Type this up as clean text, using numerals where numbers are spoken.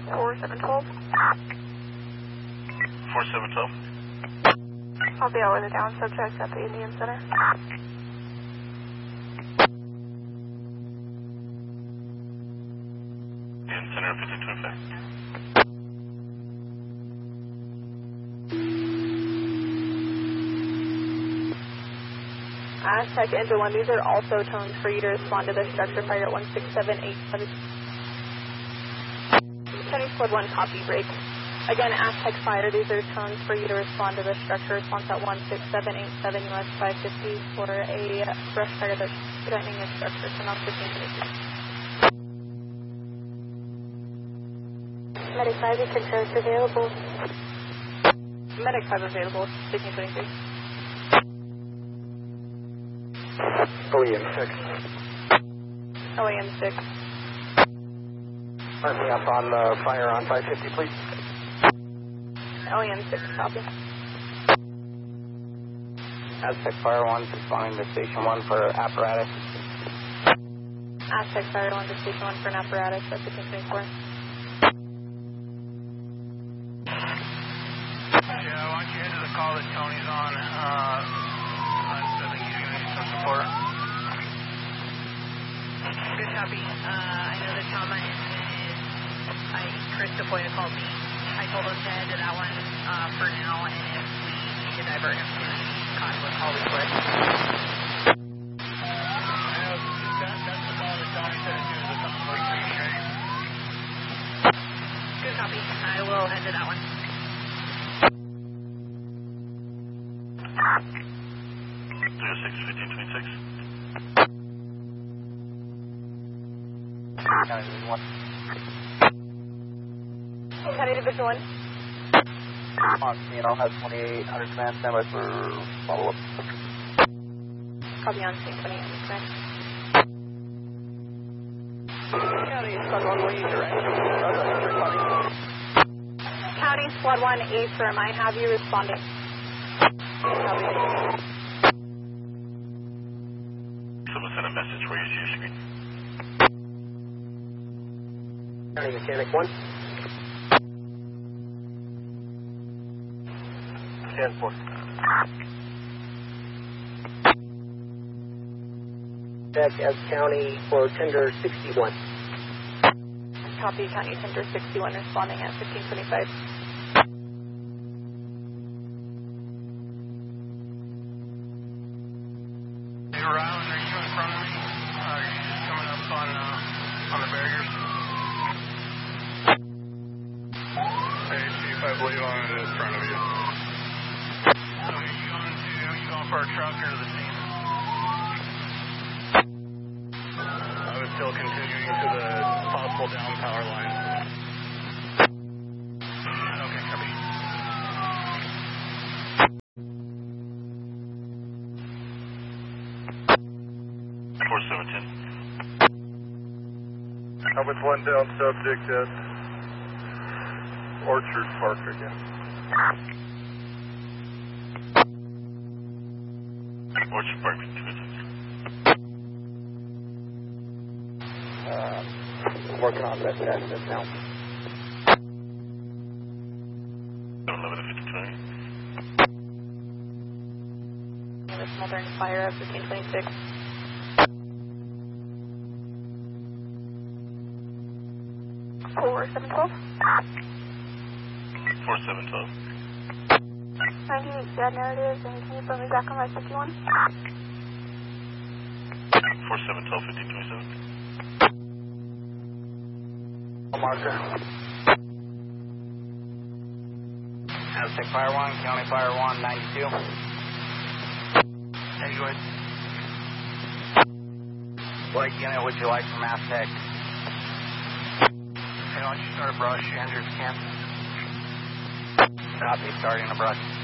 4712. 4712. I'll be out with a down subject at the Indian Center. Indian Center 1525. Aztec Engine 1, these are also tones for you to respond to the structure fire at 16787. Chinese Squad 1, copy, break. Again, Aztec Fire, these are tones for you to respond to the structure. Response at 16787 US 550 for a brush fire that's threatening the structure. Turn off 1523. Medic 5, you can transfer available. Medic 5 available, 1523. OEM 6. OEM 6. Mark me up on the fire on 550, please. OEM 6, copy. Aztec Fire 1, responding to Station 1 for apparatus. Aztec Fire 1 to Station 1 for an apparatus at 1524. Yeah, why don't you head to the call that Tony's on? I think he's going to need some support. Good copy. I know the trauma Chris DePoy called me. I told him to head to that one for now, and if we need to divert him to Cottonwood, I'll be quick. I know that's the call that Tony said to do is the Cottonwood Creek, right? Good copy. I will head to that one. 06-1526. County Division 1. On scene, I'll have 2800 command standby for follow-up. Copy on scene 2800 command. County Squad 1, what are you directing? County Squad 1, A firm, I have you responding. Copy. Someone sent a message where you see your screen. County Mechanic 1. 10-4. Check as County for Tender 61. Copy, County Tender 61 responding at 1525. Hey, Rylan, are you in front of me? Or are you just coming up on the barriers? Hey, Chief, I believe I'm in front of you. So are you going for a truck or to the scene? I was still continuing to the possible down power line. Okay, copy. How much one down subject at Orchard Park again? Orchard Park. Working on that test now. 11-1520. The smoldering fire at 1526. Or 712. 4712. 19 bad narratives, and can you put me back on 551? 4712, 1527. Marker. Aztec Fire 1, County Fire 1, 92. Hey, go ahead. What unit would you like from Aztec? Hey, why don't you start a brush, Andrews camp? Copy, starting a brush.